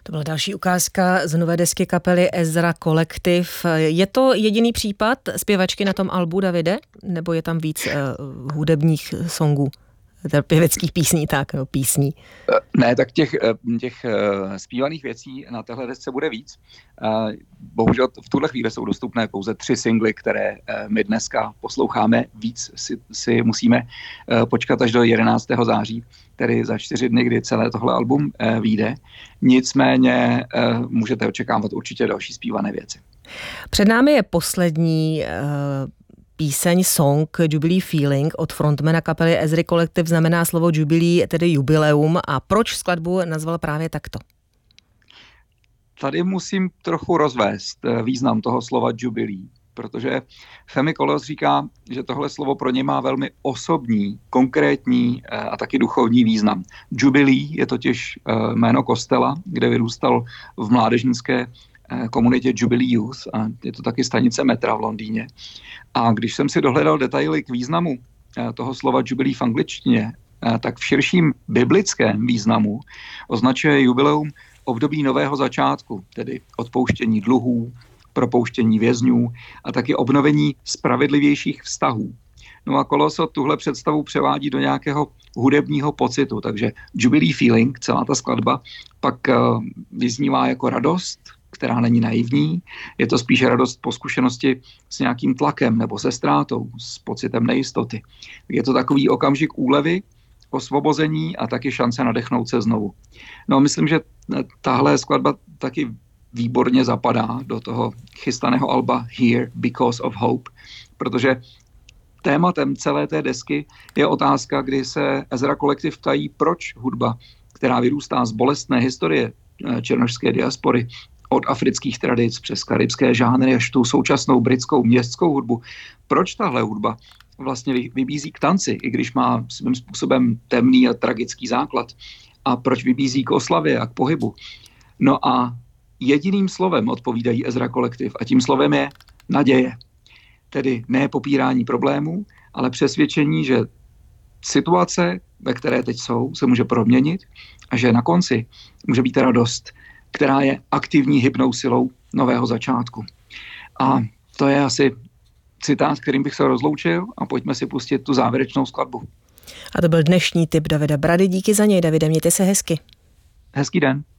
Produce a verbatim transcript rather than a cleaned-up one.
To byla další ukázka z nové desky kapely Ezra Collective. Je to jediný případ zpěvačky na tom albu, Davide? Nebo je tam víc uh, hudebních songů? Pěveckých písní, tak, no, písní. Ne, tak těch, těch zpívaných věcí na téhle desce bude víc. Bohužel v tuhle chvíli jsou dostupné pouze tři singly, které my dneska posloucháme. Víc si, si musíme počkat až do jedenáctého září, tedy za čtyři dny, kdy celé tohle album vyjde. Nicméně můžete očekávat určitě další zpívané věci. Před námi je poslední uh... píseň, song Jubilee Feeling od frontmana kapely Ezra Collective, znamená slovo jubilee, tedy jubileum. A proč skladbu nazval právě takto? Tady musím trochu rozvést význam toho slova jubilee, protože Femi Kolos říká, že tohle slovo pro ně má velmi osobní, konkrétní a taky duchovní význam. Jubilee je totiž jméno kostela, kde vyrůstal v mládežnické komunitě Jubilee Youth a je to taky stanice metra v Londýně. A když jsem si dohledal detaily k významu toho slova jubilee v angličtině, tak v širším biblickém významu označuje jubileum období nového začátku, tedy odpouštění dluhů, propouštění vězňů a taky obnovení spravedlivějších vztahů. No a Koloso tuhle představu převádí do nějakého hudebního pocitu, takže Jubilee Feeling, celá ta skladba, pak vyznívá jako radost, která není naivní. Je to spíše radost po zkušenosti s nějakým tlakem nebo se ztrátou, s pocitem nejistoty. Je to takový okamžik úlevy, osvobození a taky šance nadechnout se znovu. No, myslím, že tahle skladba taky výborně zapadá do toho chystaného alba Here Because of Hope, protože tématem celé té desky je otázka, kdy se Ezra Collective ptají, proč hudba, která vyrůstá z bolestné historie černošské diaspory, od afrických tradic přes karibské žánry až tu současnou britskou městskou hudbu. Proč tahle hudba vlastně vybízí k tanci, i když má svým způsobem temný a tragický základ? A proč vybízí k oslavě a k pohybu? No a jediným slovem odpovídají Ezra Collective a tím slovem je naděje. Tedy ne popírání problémů, ale přesvědčení, že situace, ve které teď jsou, se může proměnit a že na konci může být radost, která je aktivní hybnou silou nového začátku. A to je asi citát, kterým bych se rozloučil a pojďme si pustit tu závěrečnou skladbu. A to byl dnešní tip Davida Brady. Díky za něj, Davide, mějte se hezky. Hezký den.